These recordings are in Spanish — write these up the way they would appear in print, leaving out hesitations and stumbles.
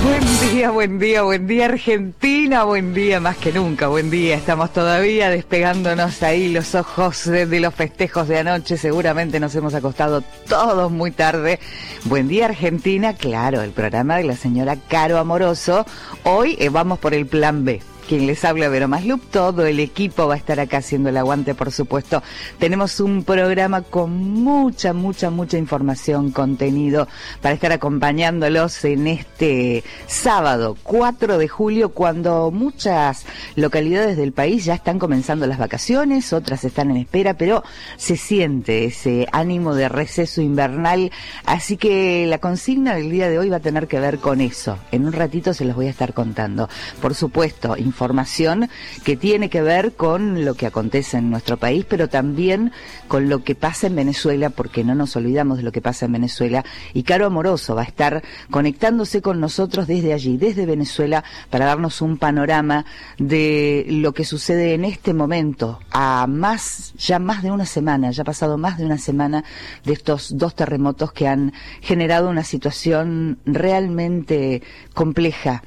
Buen día Argentina, buen día más que nunca, buen día. Estamos todavía despegándonos ahí los ojos de los festejos de anoche, seguramente nos hemos acostado todos muy tarde. Buen día Argentina, claro, el programa de la señora Caro Amoroso. Hoy vamos por el plan B. Quien les habla, Vero Maslup, todo el equipo va a estar acá haciendo el aguante, por supuesto. Tenemos un programa con mucha información, contenido, para estar acompañándolos en este sábado, 4 de julio, cuando muchas localidades del país ya están comenzando las vacaciones, otras están en espera, pero se siente ese ánimo de receso invernal, así que la consigna del día de hoy va a tener que ver con eso. En un ratito se los voy a estar contando. Por supuesto, información que tiene que ver con lo que acontece en nuestro país, pero también con lo que pasa en Venezuela, porque no nos olvidamos de lo que pasa en Venezuela, y Caro Amoroso va a estar conectándose con nosotros desde allí, desde Venezuela, para darnos un panorama de lo que sucede en este momento, ya más de una semana, ya ha pasado más de una semana de estos dos terremotos que han generado una situación realmente compleja,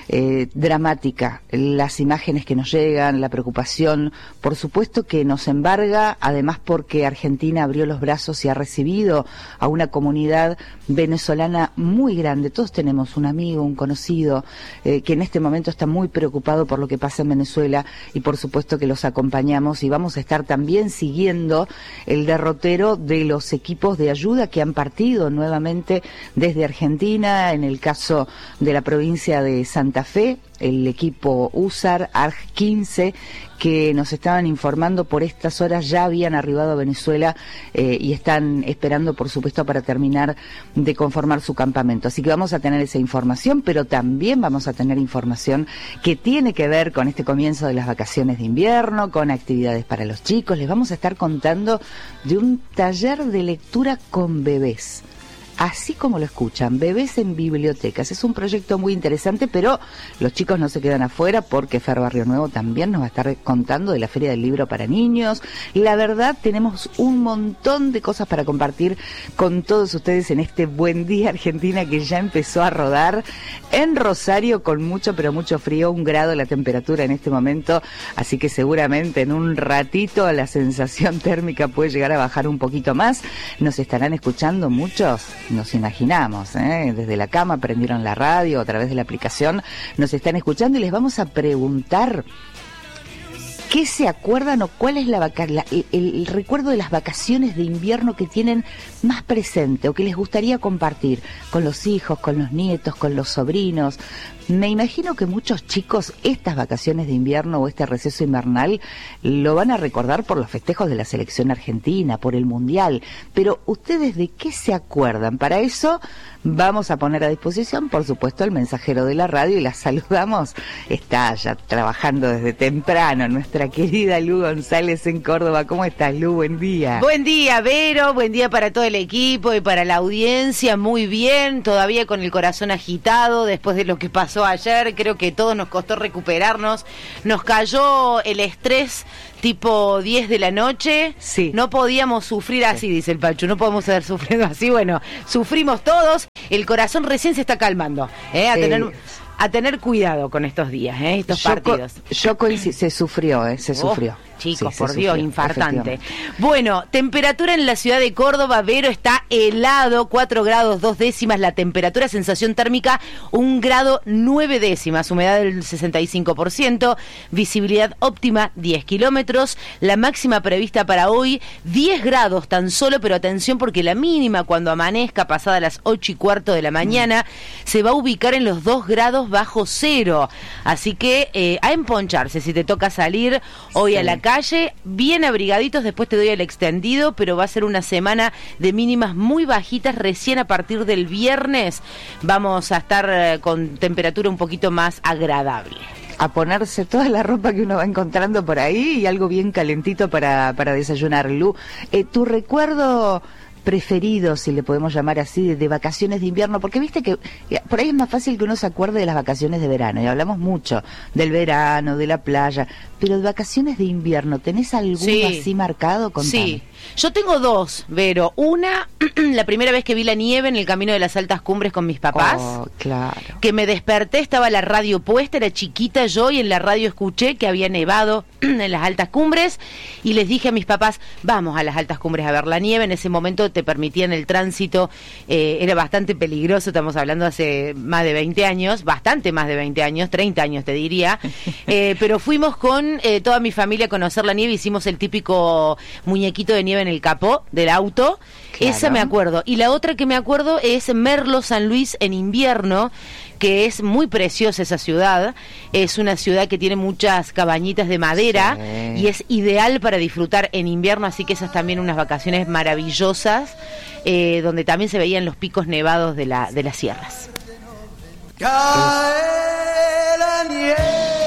dramática. Las imágenes que nos llegan, la preocupación, por supuesto que nos embarga, además porque Argentina abrió los brazos y ha recibido a una comunidad venezolana muy grande. Todos tenemos un amigo, un conocido, que en este momento está muy preocupado por lo que pasa en Venezuela, y por supuesto que los acompañamos, y vamos a estar también siguiendo el derrotero de los equipos de ayuda que han partido nuevamente desde Argentina, en el caso de la provincia de Santa Fe, el equipo USAR, ARG-15, que nos estaban informando por estas horas ya habían arribado a Venezuela y están esperando, por supuesto, para terminar de conformar su campamento. Así que vamos a tener esa información, pero también vamos a tener información que tiene que ver con este comienzo de las vacaciones de invierno, con actividades para los chicos. Les vamos a estar contando de un taller de lectura con bebés. Así como lo escuchan, bebés en bibliotecas. Es un proyecto muy interesante, pero los chicos no se quedan afuera, porque Fer Barrio Nuevo también nos va a estar contando de la Feria del Libro para Niños. La verdad, tenemos un montón de cosas para compartir con todos ustedes en este Buen Día Argentina, que ya empezó a rodar en Rosario con mucho, pero mucho frío, 1 grado la temperatura en este momento, así que seguramente en un ratito la sensación térmica puede llegar a bajar un poquito más. Nos estarán escuchando muchos. Nos imaginamos, desde la cama prendieron la radio, a través de la aplicación nos están escuchando, y les vamos a preguntar qué se acuerdan o cuál es el recuerdo de las vacaciones de invierno que tienen más presente o que les gustaría compartir con los hijos, con los nietos, con los sobrinos. Me imagino que muchos chicos estas vacaciones de invierno o este receso invernal lo van a recordar por los festejos de la selección argentina, por el Mundial, pero ¿ustedes de qué se acuerdan? Para eso vamos a poner a disposición, por supuesto, el mensajero de la radio, y la saludamos. Está ya trabajando desde temprano nuestra querida Lu González en Córdoba. ¿Cómo estás, Lu? Buen día. Buen día, Vero, buen día para todo el equipo y para la audiencia. Muy bien, todavía con el corazón agitado después de lo que pasó ayer. Creo que todo nos costó recuperarnos. Nos cayó el estrés tipo 10 de la noche. Sí. No podíamos sufrir así, dice el Pachu. No podemos haber sufrido así. Bueno, sufrimos todos. El corazón recién se está calmando. A tener cuidado con estos días, estos partidos. Yo coincido, se sufrió. Chicos, sí, por Dios, infartante. Bueno, temperatura en la ciudad de Córdoba, Vero, está helado, 4 grados 2 décimas la temperatura, sensación térmica 1 grado 9 décimas, humedad del 65%, visibilidad óptima 10 kilómetros, la máxima prevista para hoy 10 grados tan solo, pero atención porque la mínima cuando amanezca pasada las 8:15 de la mañana se va a ubicar en los 2 grados bajo cero, así que a emponcharse si te toca salir hoy a la calle, bien abrigaditos, después te doy el extendido, pero va a ser una semana de mínimas muy bajitas. Recién a partir del viernes vamos a estar con temperatura un poquito más agradable. A ponerse toda la ropa que uno va encontrando por ahí y algo bien calentito para desayunar. Lu, ¿tu recuerdo preferidos, si le podemos llamar así, de vacaciones de invierno? Porque viste que por ahí es más fácil que uno se acuerde de las vacaciones de verano, y hablamos mucho del verano, de la playa, pero de vacaciones de invierno, ¿tenés alguno así marcado? Contame. Sí, yo tengo dos, Vero. Una, la primera vez que vi la nieve en el camino de las altas cumbres con mis papás. Oh, claro. Que me desperté, estaba la radio puesta, era chiquita yo, y en la radio escuché que había nevado en las altas cumbres, y les dije a mis papás, vamos a las altas cumbres a ver la nieve. En ese momento te permitían el tránsito, era bastante peligroso, estamos hablando hace más de 20 años, bastante más de 20 años, 30 años te diría, pero fuimos con toda mi familia a conocer la nieve, hicimos el típico muñequito de nieve en el capó del auto. Claro. Esa me acuerdo. Y la otra que me acuerdo es Merlo, San Luis en invierno, que es muy preciosa esa ciudad. Es una ciudad que tiene muchas cabañitas de madera, sí, y es ideal para disfrutar en invierno, así que esas también unas vacaciones maravillosas, donde también se veían los picos nevados de las sierras. Cae la nieve.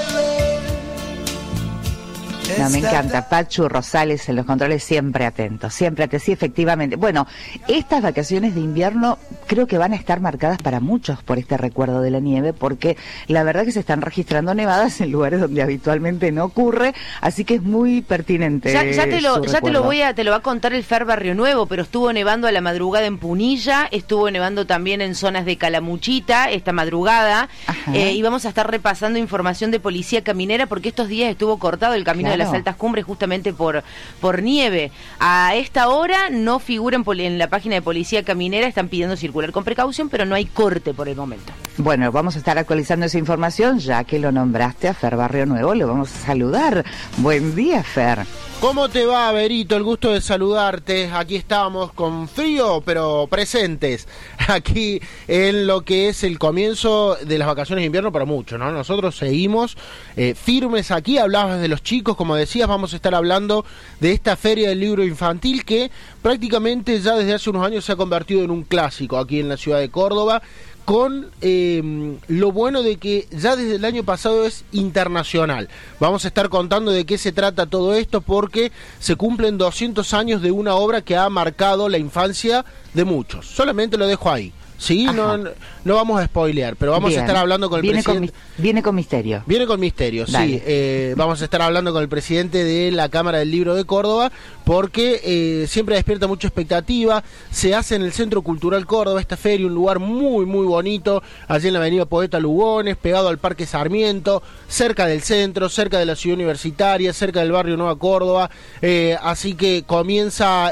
No, me encanta. Pachu Rosales en los controles, siempre atentos, siempre atentos. Sí, efectivamente. Bueno, estas vacaciones de invierno creo que van a estar marcadas para muchos por este recuerdo de la nieve, porque la verdad que se están registrando nevadas en lugares donde habitualmente no ocurre, así que es muy pertinente. Ya te lo va a contar el Fer Barrio Nuevo, pero estuvo nevando a la madrugada en Punilla, estuvo nevando también en zonas de Calamuchita esta madrugada, y vamos a estar repasando información de Policía Caminera, porque estos días estuvo cortado el camino de las altas cumbres justamente por nieve. A esta hora no figuran en la página de Policía Caminera, están pidiendo circular con precaución, pero no hay corte por el momento. Bueno, vamos a estar actualizando esa información, ya que lo nombraste a Fer Barrio Nuevo, lo vamos a saludar. Buen día, Fer. ¿Cómo te va, Berito? El gusto de saludarte. Aquí estamos con frío, pero presentes. Aquí en lo que es el comienzo de las vacaciones de invierno para muchos, ¿no? Nosotros seguimos firmes aquí. Hablabas de los chicos, como decías, vamos a estar hablando de esta Feria del Libro Infantil que prácticamente ya desde hace unos años se ha convertido en un clásico aquí en la ciudad de Córdoba, con lo bueno de que ya desde el año pasado es internacional. Vamos a estar contando de qué se trata todo esto, porque se cumplen 200 años de una obra que ha marcado la infancia de muchos. Solamente lo dejo ahí. Sí, no vamos a spoilear, pero vamos a estar hablando con el presidente. Viene con misterio. Viene con misterio, sí. Vamos a estar hablando con el presidente de la Cámara del Libro de Córdoba, porque siempre despierta mucha expectativa. Se hace en el Centro Cultural Córdoba esta feria, un lugar muy, muy bonito, allí en la avenida Poeta Lugones, pegado al Parque Sarmiento, cerca del centro, cerca de la ciudad universitaria, cerca del barrio Nueva Córdoba. Así que comienza...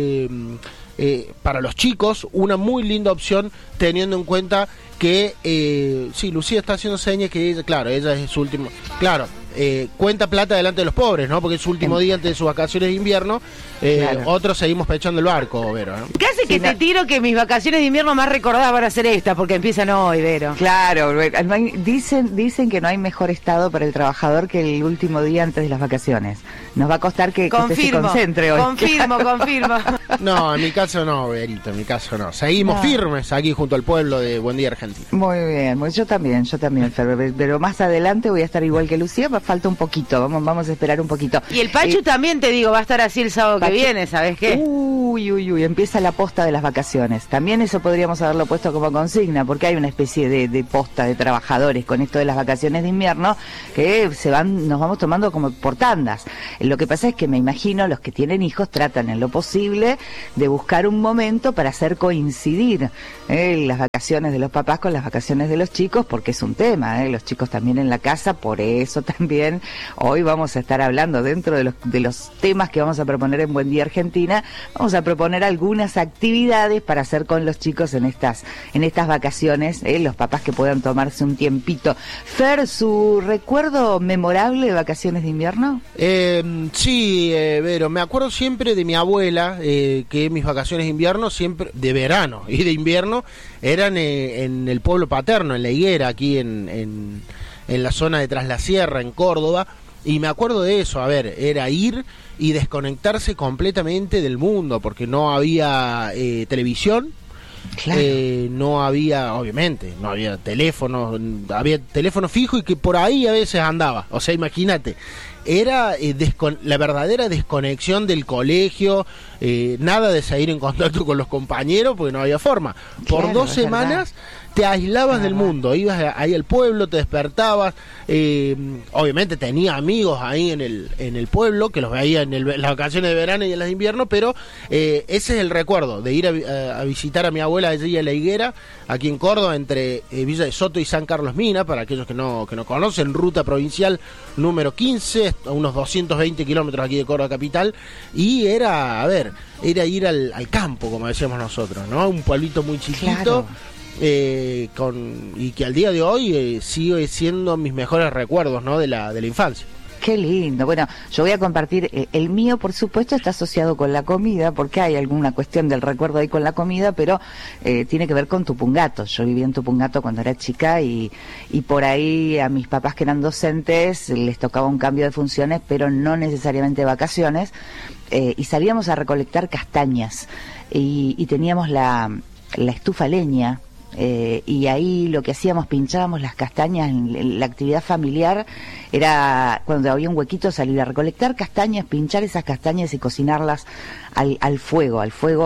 para los chicos, una muy linda opción, teniendo en cuenta que sí, Lucía está haciendo señas que ella, claro, ella es su último, claro, cuenta plata delante de los pobres, ¿no? Porque es su último día antes de sus vacaciones de invierno. Claro. Otros seguimos pechando el barco, Vero, ¿no? Casi que te tiro que mis vacaciones de invierno más recordadas van a ser estas, porque empiezan hoy, Vero. Claro, dicen que no hay mejor estado para el trabajador que el último día antes de las vacaciones. Nos va a costar que usted se concentre hoy. Confirmo. No, en mi caso no, Verito, en mi caso no. Seguimos firmes aquí junto al pueblo de Buen Día Argentina. Muy bien, yo también, Fer, pero más adelante voy a estar igual que Lucía, falta un poquito, vamos a esperar un poquito. Y el Pachu también, te digo, va a estar así el sábado que viene, ¿sabes qué? Uy, empieza la posta de las vacaciones. También eso podríamos haberlo puesto como consigna, porque hay una especie de posta de trabajadores con esto de las vacaciones de invierno que nos vamos tomando como por tandas. Lo que pasa es que me imagino los que tienen hijos tratan en lo posible de buscar un momento para hacer coincidir las vacaciones de los papás con las vacaciones de los chicos, porque es un tema, los chicos también en la casa. Por eso también hoy vamos a estar hablando, dentro de los temas que vamos a proponer en Buen Día Argentina, vamos a proponer algunas actividades para hacer con los chicos en estas vacaciones, los papás que puedan tomarse un tiempito. Fer, ¿su recuerdo memorable de vacaciones de invierno? Sí, Vero, me acuerdo siempre de mi abuela, que mis vacaciones de invierno, siempre de verano y de invierno, eran en el pueblo paterno, en La Higuera, aquí en la zona de Tras la Sierra, en Córdoba. Y me acuerdo de eso, era ir y desconectarse completamente del mundo, porque no había televisión, claro. No había, obviamente, no había teléfono, había teléfono fijo y que por ahí a veces andaba, o sea, imagínate. Era la verdadera desconexión del colegio, nada de seguir en contacto con los compañeros porque no había forma. Por 2 semanas te aislabas del mundo, ibas ahí al pueblo, te despertabas, obviamente tenía amigos ahí en el pueblo, que los veía en las vacaciones de verano y en las de invierno, pero ese es el recuerdo, de ir a visitar a mi abuela allí en La Higuera, aquí en Córdoba, entre Villa de Soto y San Carlos Mina, para aquellos que no conocen, ruta provincial número 15, a unos 220 kilómetros aquí de Córdoba capital, y era ir al campo, como decíamos nosotros, ¿no? Un pueblito muy chiquito. Claro. Y que al día de hoy sigue siendo mis mejores recuerdos, ¿no? de la infancia. Qué lindo. Bueno, yo voy a compartir, el mío por supuesto está asociado con la comida, porque hay alguna cuestión del recuerdo ahí con la comida, pero tiene que ver con Tupungato. Yo vivía en Tupungato cuando era chica y por ahí a mis papás que eran docentes les tocaba un cambio de funciones, pero no necesariamente vacaciones, y salíamos a recolectar castañas y teníamos la estufa leña. Y ahí lo que hacíamos, pinchábamos las castañas en la actividad familiar, era cuando había un huequito salir a recolectar castañas, pinchar esas castañas y cocinarlas al fuego,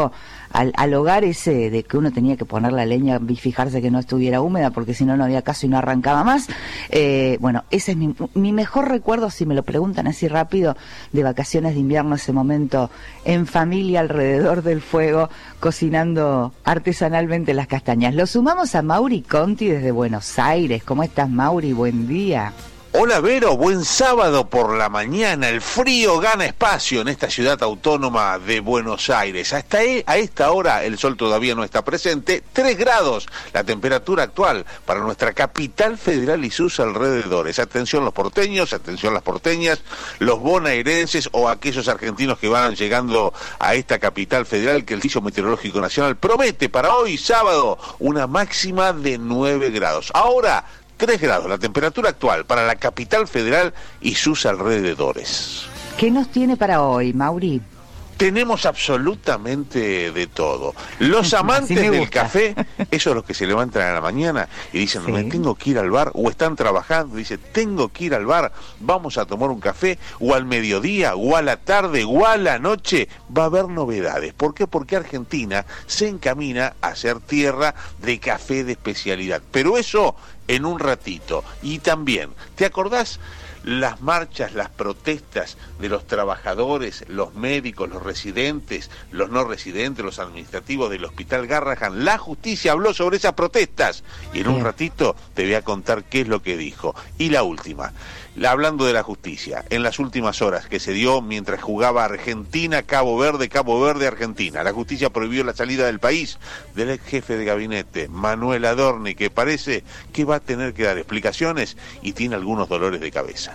al hogar ese de que uno tenía que poner la leña y fijarse que no estuviera húmeda porque si no había caso y no arrancaba más. Bueno, ese es mi mejor recuerdo, si me lo preguntan así rápido, de vacaciones de invierno, ese momento en familia alrededor del fuego cocinando artesanalmente las castañas. Lo sumamos a Mauri Conti desde Buenos Aires. ¿Cómo estás, Mauri? Buen día. Hola Vero, buen sábado por la mañana. El frío gana espacio en esta ciudad autónoma de Buenos Aires. A esta hora el sol todavía no está presente. 3 grados la temperatura actual para nuestra capital federal y sus alrededores. Atención los porteños, atención las porteñas, los bonaerenses o aquellos argentinos que van llegando a esta capital federal, que el Servicio Meteorológico Nacional promete para hoy sábado una máxima de 9 grados. Ahora 3 grados la temperatura actual para la capital federal y sus alrededores. ¿Qué nos tiene para hoy, Mauri? Tenemos absolutamente de todo. Los amantes del café, esos los que se levantan a la mañana y dicen, sí, me tengo que ir al bar, o están trabajando, dicen, tengo que ir al bar, vamos a tomar un café, o al mediodía, o a la tarde, o a la noche, va a haber novedades. ¿Por qué? Porque Argentina se encamina a ser tierra de café de especialidad. Pero eso en un ratito. Y también, ¿te acordás las marchas, las protestas de los trabajadores, los médicos, los residentes, los no residentes, los administrativos del Hospital Garrahan? La justicia habló sobre esas protestas y en un ratito te voy a contar qué es lo que dijo. Y la última, hablando de la justicia, en las últimas horas que se dio mientras jugaba Argentina, Cabo Verde, Argentina, la justicia prohibió la salida del país del ex jefe de gabinete, Manuel Adorni, que parece que va a tener que dar explicaciones y tiene algunos dolores de cabeza.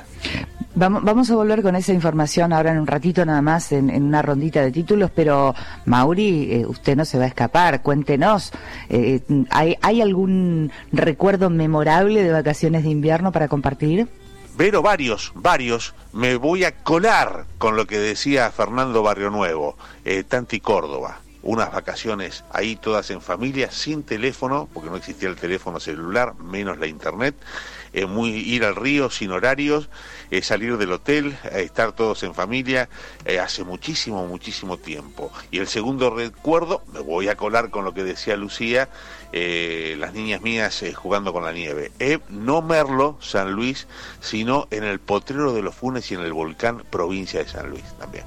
Vamos a volver con esa información ahora en un ratito nada más, en una rondita de títulos, pero Mauri, usted no se va a escapar, cuéntenos, ¿hay algún recuerdo memorable de vacaciones de invierno para compartir? Pero varios, me voy a colar con lo que decía Fernando Barrionuevo, Tanti Córdoba. Unas vacaciones ahí todas en familia, sin teléfono, porque no existía el teléfono celular, menos la internet, ir al río sin horarios, salir del hotel, estar todos en familia, hace muchísimo tiempo. Y el segundo recuerdo, me voy a colar con lo que decía Lucía, las niñas mías jugando con la nieve. No Merlo, San Luis, sino en el Potrero de los Funes y en el Volcán, provincia de San Luis también.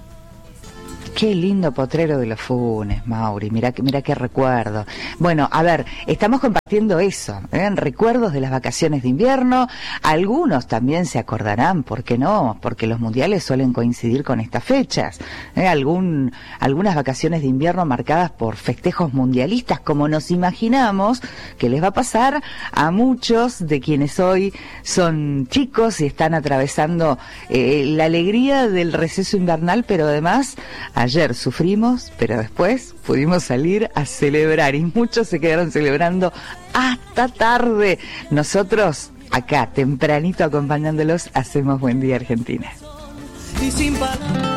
Qué lindo Potrero de los Funes, Mauri, mira qué recuerdo. Bueno, a ver, estamos compartiendo eso, recuerdos de las vacaciones de invierno. Algunos también se acordarán, ¿por qué no? Porque los mundiales suelen coincidir con estas fechas. Algunas vacaciones de invierno marcadas por festejos mundialistas, como nos imaginamos que les va a pasar a muchos de quienes hoy son chicos y están atravesando la alegría del receso invernal, pero además ayer sufrimos, pero después pudimos salir a celebrar y muchos se quedaron celebrando hasta tarde. Nosotros acá, tempranito acompañándolos, hacemos Buen Día Argentina. Y sin palabras.